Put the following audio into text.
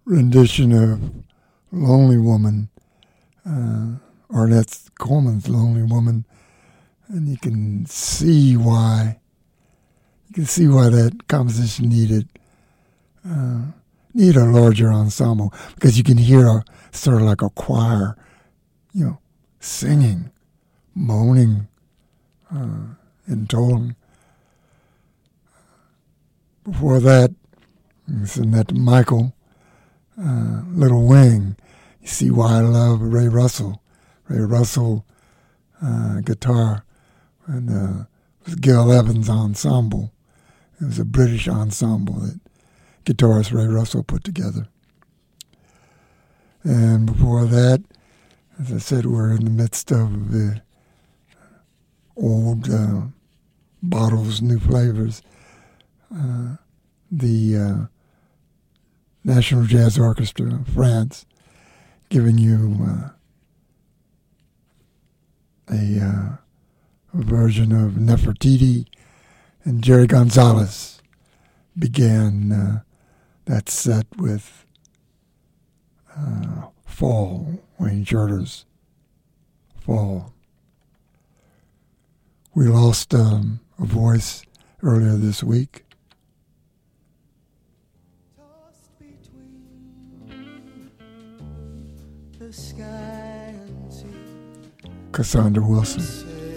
rendition of Lonely Woman, Ornette Coleman's Lonely Woman, and you can see why that composition needed a larger ensemble, because you can hear sort of like a choir, singing, moaning, and tolling. Before that, Annette Michael, Little Wing. You see why I love Ray Russell. Ray Russell guitar, and it was Gil Evans Ensemble. It was a British ensemble that guitarist Ray Russell put together. And before that, as I said, we're in the midst of the old bottles, new flavors. The National Jazz Orchestra of France giving you a version of Nefertiti, and Jerry Gonzalez began that set with Fall, Wayne Shorter's Fall. We lost a voice earlier this week. Cassandra Wilson.